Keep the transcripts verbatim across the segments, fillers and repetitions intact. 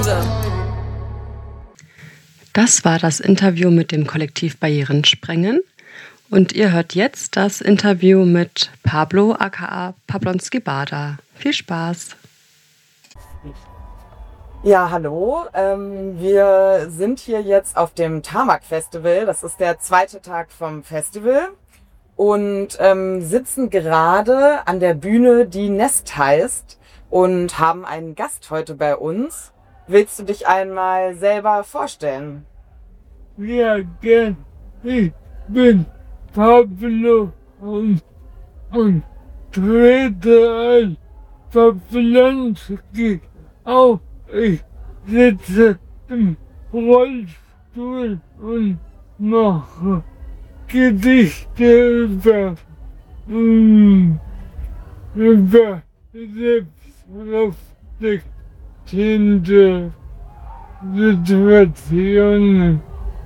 Das war das Interview mit dem Kollektiv Barrieren sprengen und ihr hört jetzt das Interview mit Pablo aka Pablonski Bada. Viel Spaß! Ja, hallo. Ähm, wir sind hier jetzt auf dem Tarmac Festival. Das ist der zweite Tag vom Festival und ähm, sitzen gerade an der Bühne, die Nest heißt, und haben einen Gast heute bei uns. Willst du dich einmal selber vorstellen? Ja, gern. Ich bin Pablo und, und trete als Pablonski auf. Ich sitze im Rollstuhl und mache Gedichte über, mm, über selbstreflektierende Situationen.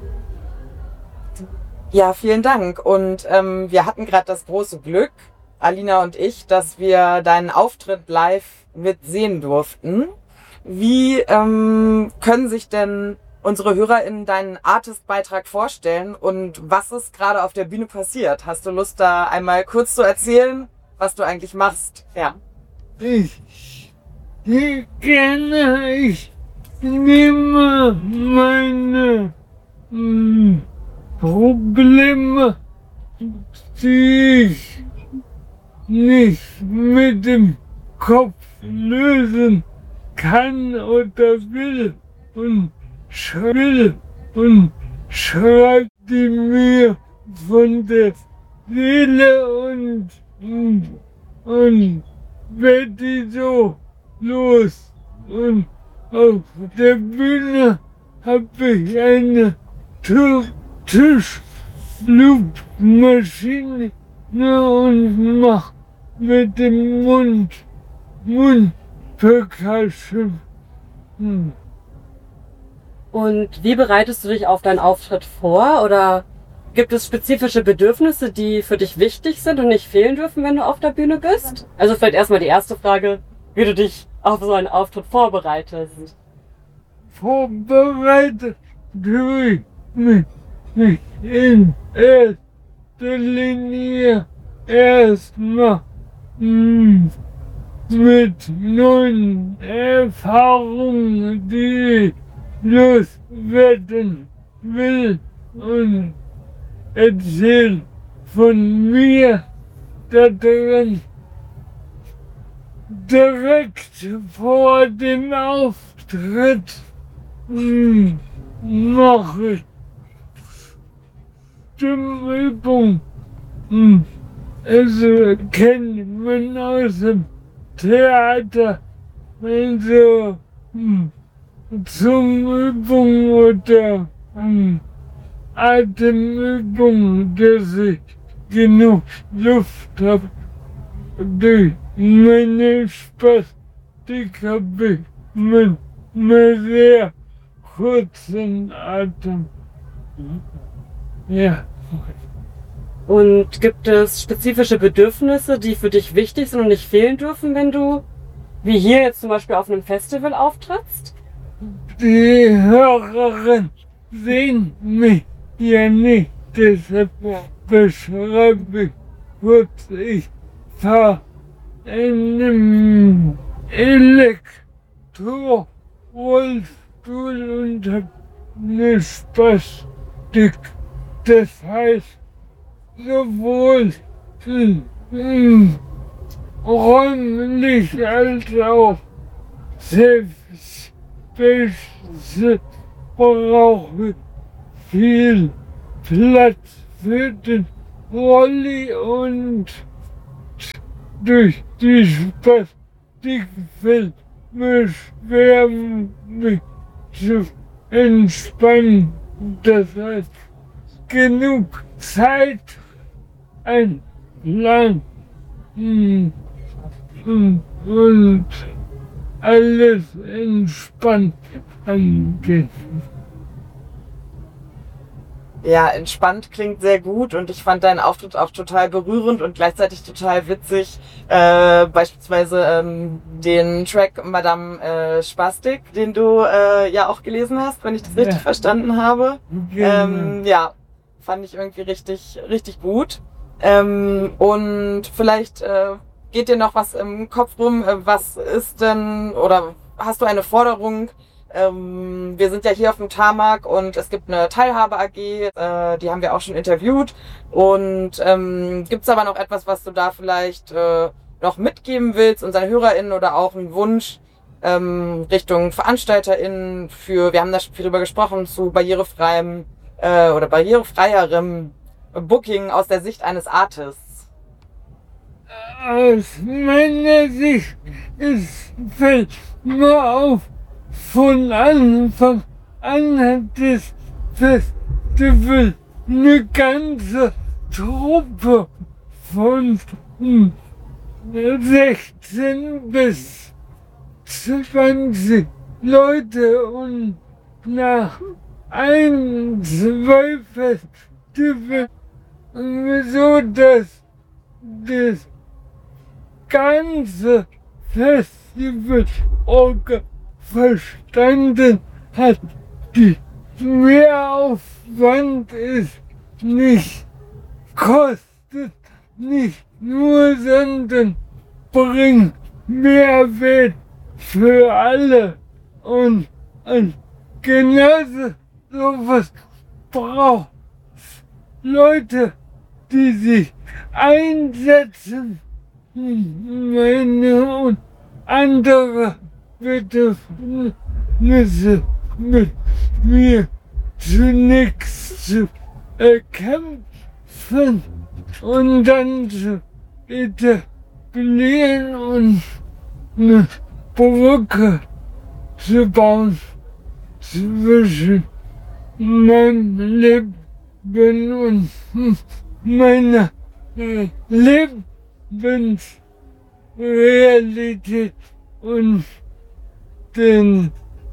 Ja, vielen Dank. Und ähm, wir hatten gerade das große Glück, Alina und ich, dass wir deinen Auftritt live mitsehen durften. Wie ähm, können sich denn unsere HörerInnen deinen Artist-Beitrag vorstellen und was ist gerade auf der Bühne passiert? Hast du Lust, da einmal kurz zu erzählen, was du eigentlich machst? Ja. Ich, ich gerne, ich nehme meine mm, Probleme, die ich nicht mit dem Kopf lösen kann oder will und will und schreibt die mir von der Seele und, und, und werd die so los. Und auf der Bühne habe ich eine Tischluftmaschine und mach mit dem Mund Mund Percussion. Hm. Und wie bereitest du dich auf deinen Auftritt vor? Oder gibt es spezifische Bedürfnisse, die für dich wichtig sind und nicht fehlen dürfen, wenn du auf der Bühne bist? Also vielleicht erstmal die erste Frage, wie du dich auf so einen Auftritt vorbereitest. Vorbereitet tue ich mich nicht in erster Linie erstmal hm, mit neuen Erfahrungen, die ich loswerden will und erzähl von mir da drin. Direkt vor dem Auftritt hm, mache ich Stimmübung. Hm. Also kennt man aus dem Theater, also hm, zum Übung oder hm, Atemübung, dass ich genug Luft habe. Durch meine Spastik habe ich mit einem sehr kurzen Atem. Ja. Und gibt es spezifische Bedürfnisse, die für dich wichtig sind und nicht fehlen dürfen, wenn du, wie hier jetzt zum Beispiel auf einem Festival auftrittst? Die Hörerinnen sehen mich ja nicht, deshalb beschreibe ich kurz, ich fahre in einem Elektro-Rollstuhl und habe eine Spastik. Das heißt, sowohl mh, räumlich als auch selbst brauche ich viel Platz für den Rolli und durch die Spastik fällt mir schwer, mich zu entspannen. Das heißt, genug Zeit, ein Plan hm, und, und alles entspannt angehen. Ja, entspannt klingt sehr gut und ich fand deinen Auftritt auch total berührend und gleichzeitig total witzig. Äh, beispielsweise ähm, den Track Madame äh, Spastik, den du äh, ja auch gelesen hast, wenn ich das richtig Ja. verstanden habe. Genau. Ähm, ja, fand ich irgendwie richtig, richtig gut. Ähm, und vielleicht äh, geht dir noch was im Kopf rum. Äh, was ist denn, oder hast du eine Forderung? Ähm, wir sind ja hier auf dem Tarmac und es gibt eine Teilhabe-A G, äh, die haben wir auch schon interviewt. Und ähm, gibt's aber noch etwas, was du da vielleicht äh, noch mitgeben willst, unseren HörerInnen, oder auch einen Wunsch ähm, Richtung VeranstalterInnen für, wir haben da schon viel drüber gesprochen, zu barrierefreiem äh, oder barrierefreierem Booking aus der Sicht eines Artists? Aus meiner Sicht ist, fällt mir auf, von Anfang an hat das Festival eine ganze Truppe von hm, sechzehn bis zwanzig Leute und nach ein, zwei Festivals, so dass das ganze Festival Orga verstanden hat, die Mehraufwand ist nicht, kostet nicht nur, sondern bringt Mehrwert für alle. Und, und genauso sowas braucht Leute, die sich einsetzen, meine und andere Bedürfnisse mit mir zunächst zu erkämpfen und dann zu etablieren und eine Brücke zu bauen zwischen meinem Leben und meiner Lebensrealität und den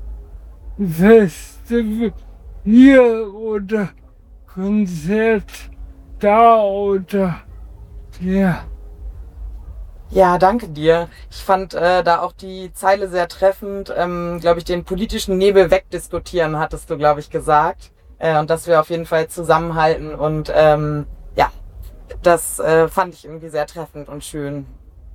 Festival hier oder Konzert da oder ja. Ja, danke dir. Ich fand äh, da auch die Zeile sehr treffend. Ähm, glaube ich, den politischen Nebel wegdiskutieren, hattest du, glaube ich, gesagt. Äh, und dass wir auf jeden Fall zusammenhalten. Und ähm, ja, das äh, fand ich irgendwie sehr treffend und schön.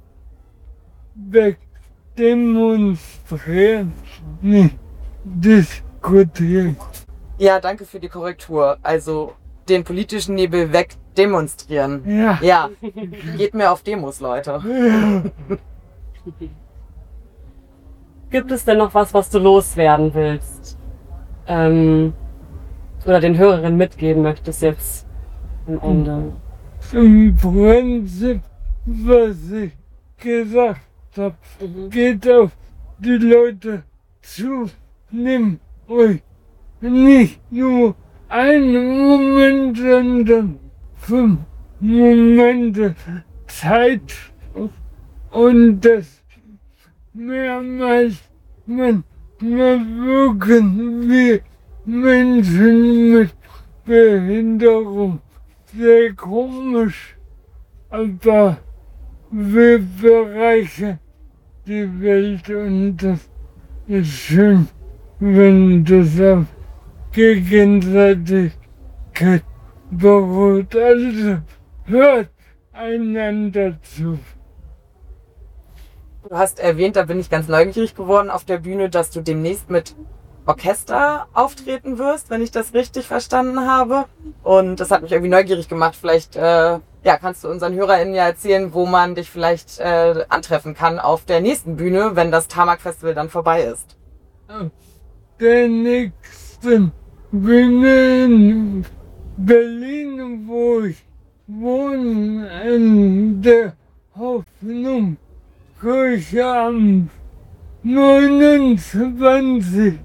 Wegdemonstrieren, nicht diskutieren. Ja, danke für die Korrektur. Also den politischen Nebel wegdemonstrieren. Ja. Ja, geht mir auf Demos, Leute. Gibt es denn noch was, was du loswerden willst? Ähm, oder den Hörerinnen mitgeben möchtest jetzt am Ende? Im Prinzip, was ich gesagt habe, Mhm. geht auf die Leute zu. Nimm euch nicht nur einen Moment, sondern fünf Momente Zeit und das mehrmals. Manchmal wirken wir Menschen mit Behinderung sehr komisch, aber wir bereichern die Welt und das ist schön, wenn das auf Gegenseitigkeit beruht. Also hört einander zu. Du hast erwähnt, da bin ich ganz neugierig geworden auf der Bühne, dass du demnächst mit Orchester auftreten wirst, wenn ich das richtig verstanden habe. Und das hat mich irgendwie neugierig gemacht. Vielleicht äh, ja, kannst du unseren HörerInnen ja erzählen, wo man dich vielleicht äh, antreffen kann auf der nächsten Bühne, wenn das Tarmac Festival dann vorbei ist. Auf der nächsten Bühne in Berlin, wo ich wohne, in der Hoffnung, Kirche am neunundzwanzigsten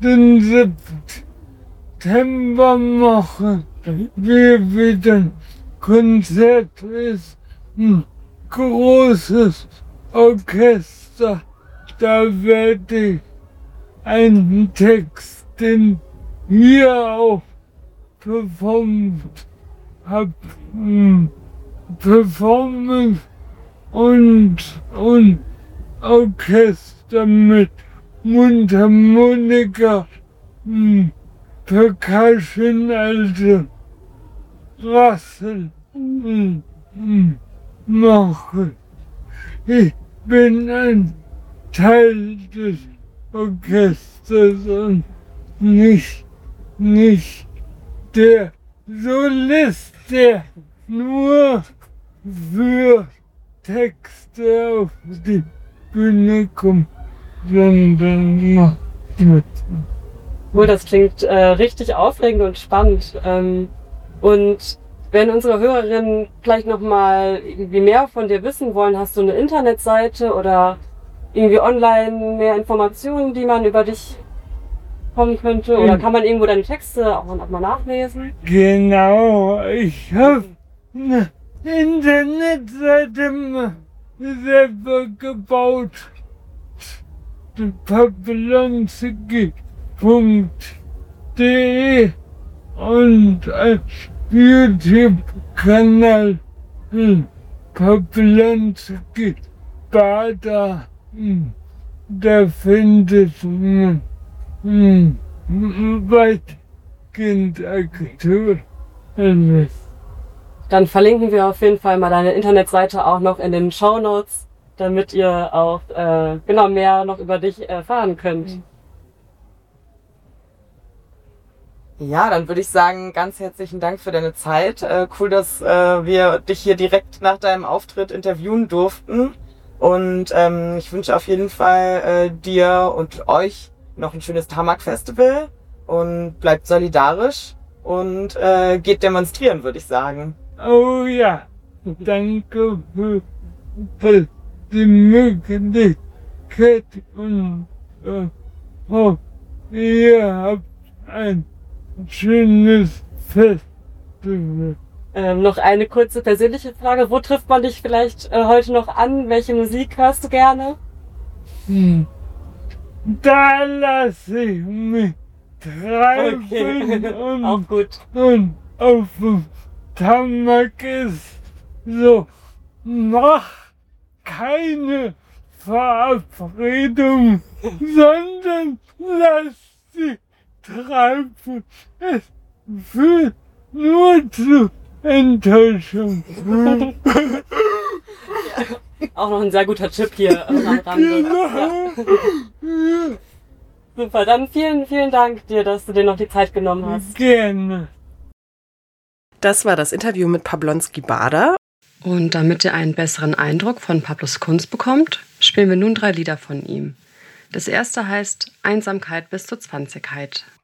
September machen wir wieder ein Konzert, ist ein großes Orchester. Da werde ich einen Text, den hier auch performt habe. Hm, Performance und, und Orchester mit Mundharmonika, hm, Percussion, also Rassel hm, hm, mache. Ich bin ein Teil des Orchesters und nicht, nicht der Solist, der nur für Texte auf die Bühne kommt, sondern macht mit. Oh, das klingt äh, richtig aufregend und spannend. Ähm, und wenn unsere Hörerinnen vielleicht nochmal irgendwie mehr von dir wissen wollen, hast du eine Internetseite oder irgendwie online mehr Informationen, die man über dich kommen könnte? Oder kann man irgendwo deine Texte auch mal nachlesen? Genau, ich habe eine Internetseite selber gebaut. Papillonski punkt de und ein YouTube-Kanal Papillonski Bader. Da findet man weitgehend aktuell. Dann verlinken wir auf jeden Fall mal deine Internetseite auch noch in den Shownotes, damit ihr auch äh, genau mehr noch über dich erfahren könnt. Ja, dann würde ich sagen, ganz herzlichen Dank für deine Zeit. Äh, cool, dass äh, wir dich hier direkt nach deinem Auftritt interviewen durften. Und ähm, ich wünsche auf jeden Fall äh, dir und euch noch ein schönes Tamak-Festival und bleibt solidarisch und äh, geht demonstrieren, würde ich sagen. Oh ja, danke für, für die Möglichkeit und äh, oh, ihr habt ein schönes Festival. Ähm, noch eine kurze persönliche Frage. Wo trifft man dich vielleicht äh, heute noch an? Welche Musik hörst du gerne? Hm. Da lasse ich mich treiben Okay. und, Auch gut. und auf dem Tamak ist so, mach keine Verabredung, sondern lass sie treiben. Es führt nur zu Enttäuschung. Auch noch ein sehr guter Tipp hier am Rande. Ja. Super, dann vielen, vielen Dank dir, dass du dir noch die Zeit genommen hast. Gerne. Das war das Interview mit Pablonski Bader. Und damit ihr einen besseren Eindruck von Pablos Kunst bekommt, spielen wir nun drei Lieder von ihm. Das erste heißt Einsamkeit bis zur Zwanzigkeit.